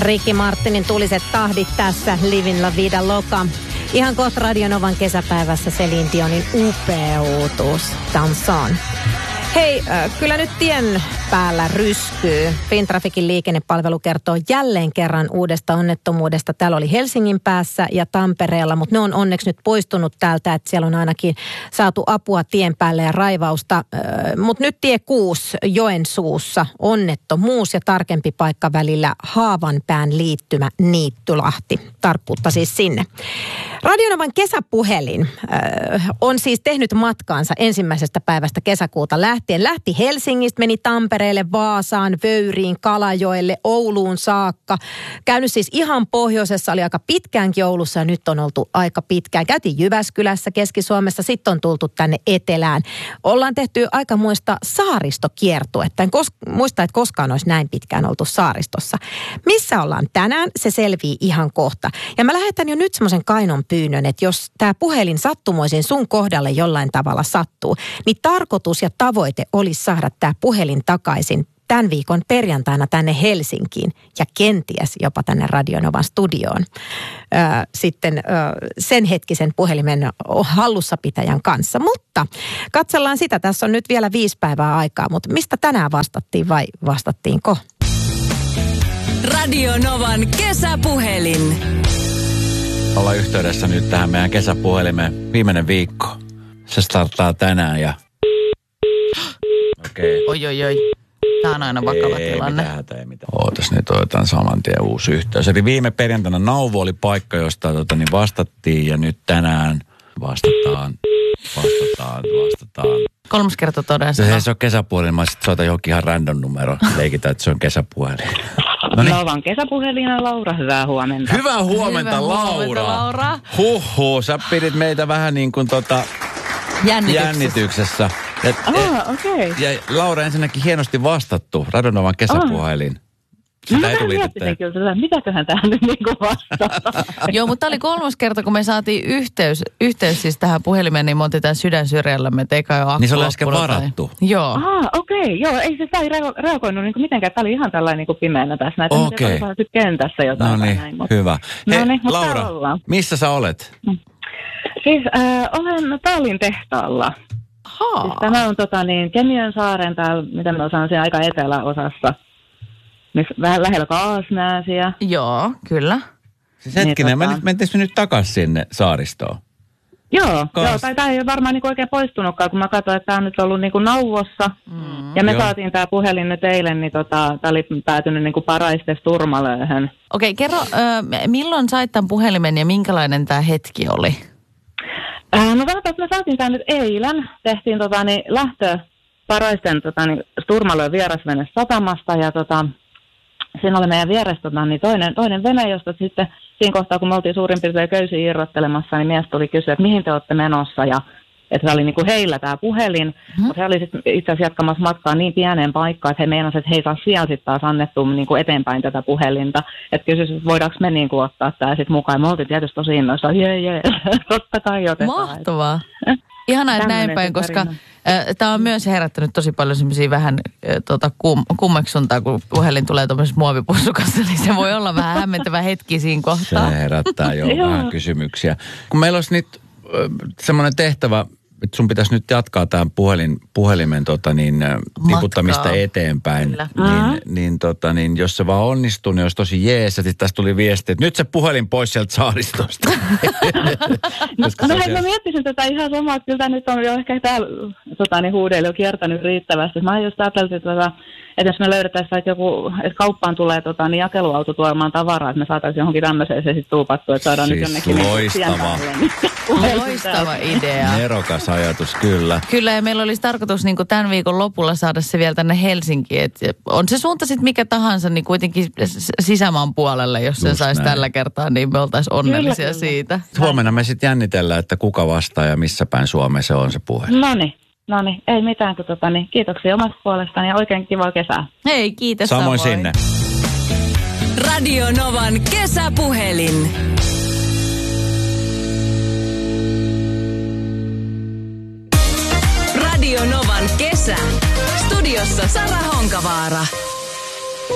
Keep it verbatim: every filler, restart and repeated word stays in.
Ricky Martinin tuliset tahdit tässä Livin La Vida Loca. Ihan kohta Radio Novan kesäpäivässä Celine Dionin upeutus. Danson. Hei, kyllä nyt tien päällä ryskyy. Fintrafikin liikennepalvelu kertoo jälleen kerran uudesta onnettomuudesta. Täällä oli Helsingin päässä ja Tampereella, mutta ne on onneksi nyt poistunut täältä, että siellä on ainakin saatu apua tien päälle ja raivausta. Mutta nyt tie kuusi Joensuussa onnettomuus ja tarkempi paikka välillä Haavanpään liittymä Niittylahti. Tarkkuutta siis sinne. Radio Novan kesäpuhelin äh, on siis tehnyt matkaansa ensimmäisestä päivästä kesäkuuta lähtien. Lähti Helsingistä, meni Tampereelle, Vaasaan, Vöyriin, Kalajoelle, Ouluun saakka. Käynyt siis ihan pohjoisessa, oli aika pitkäänkin Oulussa ja nyt on oltu aika pitkään. Käytiin Jyväskylässä, Keski-Suomessa, sitten on tultu tänne etelään. Ollaan tehty aikamoista saaristokiertuetta. En kos- muista, että koskaan olisi näin pitkään oltu saaristossa. Missä ollaan tänään, se selvii ihan kohta. Ja mä lähetän jo nyt semmoisen kainon pyynnön, että jos tämä puhelin sattumoisin sun kohdalle jollain tavalla sattuu, niin tarkoitus ja tavoite olisi saada tämä puhelin takaisin tämän viikon perjantaina tänne Helsinkiin ja kenties jopa tänne Radio Novan studioon. Öö, sitten öö, sen hetkisen puhelimen hallussapitäjän kanssa. Mutta katsellaan sitä. Tässä on nyt vielä viisi päivää aikaa, mutta mistä tänään vastattiin vai vastattiinko? Radio Novan kesäpuhelin. Ollaan yhteydessä nyt tähän meidän kesäpuhelimeen. Viimeinen viikko. Se starttaa tänään ja... Okei. Okay. Oi, oi, oi. Tämä on aina vakava ei, tilanne. Ei mitään, ei mitään. Ootas nyt otetaan saman tien uusi yhteys. Eli viime perjantaina Nauvo oli paikka, josta tota, niin vastattiin ja nyt tänään vastataan, vastataan, vastataan. Kolmas kerta todella. Se, se on kesäpuhelin. Mä sitten soitan johonkin ihan random numero. Leikitään, että se on kesäpuhelin. Noniin. Novan kesäpuhelina Laura, hyvää huomenta. Hyvää huomenta, Hyvää Laura. huomenta, Laura. Huhhuh, sä pidit meitä vähän niin kuin tota... Jännityksessä. Jännityksessä. Et, ah, okei. Okay. Ja Laura, ensinnäkin hienosti vastattu. Radio Novan kesäpuhelin. Ah. No mä etuliitettä. miettisin kyllä, mitäköhän tähän nyt niin kuin vastaa. Joo, mutta tämä oli kolmas kerta, kun me saatiin yhteys, yhteys siis tähän puhelimeen, niin me otin tämän sydän syrjällä, että eikä ole akku niin se oli äsken varattu. Tai... Joo. Ah, okei. Okay. Joo, ei se ei reo- reagoinut niin kuin mitenkään. Tämä oli ihan tällainen niin kuin pimeänä tässä. Näitä okei. Okay. Miten kentässä jotain. No niin, näin, mutta... hyvä. Hei, no niin, Laura, missä sä olet? Siis äh, olen Taalin tehtaalla. Siis tämä on tota, niin, Kemiön saaren täällä, mitä mä osaan, siinä aika eteläosassa. Vähän lähellä Kaasnääsiä. Joo, kyllä. Siis hetkinen, niin, tota... mentäisikö nyt takaisin sinne saaristoon? Joo, Kaas... joo, tai tämä ei ole varmaan niinku oikein poistunutkaan, kun mä katsoin, että tämä on nyt ollut niinku Nauvossa. Mm, ja me joo. saatiin tämä puhelin nyt eilen, niin tota, tämä oli päätynyt niinku Paraistes Turmalööhön. Okei, kerro, äh, milloin sait tämän puhelimen ja minkälainen tämä hetki oli? Äh, no sanotaan, että me saatiin tämä nyt eilen. Tehtiin tota, niin, lähtö Paraisten tota, niin, Turmalöön vierasvene satamasta ja tota... Siinä oli meidän vieressä tota, niin toinen, toinen vene, josta sitten siinä kohtaa, kun me oltiin suurin piirtein köysiä irrottelemassa, niin mies tuli kysyä, että mihin te olette menossa. Ja että se oli niin kuin heillä tämä puhelin, mm-hmm. mutta he oli sitten itse asiassa jatkamassa matkaa niin pieneen paikkaan, että he meinasivat, että he ei saa siellä sitten taas annettua niin kuin eteenpäin tätä puhelinta. Että kysyivät, että voidaanko me niin kuin ottaa tämä sitten mukaan. Me oltiin tietysti tosi innoissa, jee jee, totta kai otetaan. Mahtavaa. Ihanaa, että näin päin, koska äh, tämä on myös herättänyt tosi paljon semmoisia vähän äh, tota, kum, kummeksuntaa, kun puhelin tulee tuollaisessa muovipussukassa, niin se voi olla vähän hämmentävä hetki siinä kohtaa. Se herättää jo vähän kysymyksiä. Kun meillä olisi nyt äh, semmoinen tehtävä, että sun pitäisi nyt jatkaa tämän puhelin, puhelimen tota, niin, tiputtamista eteenpäin, niin, niin, tota, niin jos se vaan onnistuu, niin olisi tosi jees. Ja sitten tässä tuli viesti, että nyt se puhelin pois sieltä saaristosta. no, no hei, mä miettisin tätä ihan samaa, että kyllä tämä nyt on jo ehkä täällä tota, niin huudeilla jo kiertänyt riittävästi. Mä just ajattelin, että, tota, että jos me löydettäisiin, että, joku, että kauppaan tulee tota, niin jakeluauto tuomaan tavaraa, että me saataisiin johonkin tämmöiseen se sitten tuupattua, että saadaan siis nyt jonnekin... loistava. Loistava idea. Nerokas ajatus, kyllä. Kyllä, ja meillä olisi tarkoitus niin kuin tämän viikon lopulla saada se vielä tänne Helsinkiin. Et on se suunta sitten mikä tahansa, niin kuitenkin sisämaan puolelle, jos se saisi tällä kertaa, niin me oltaisiin onnellisia kyllä, siitä. Huomenna me sitten jännitellään, että kuka vastaa ja missä päin Suomeen se on se puhelin. Noniin. No niin, ei mitään, kun tota, niin, kiitoksia omasta puolestani ja oikein kivaa kesää. Hei, kiitos samoin. Samoin sinne. Radio Novan kesäpuhelin. Radio Novan kesä. Studiossa Sara Honkavaara.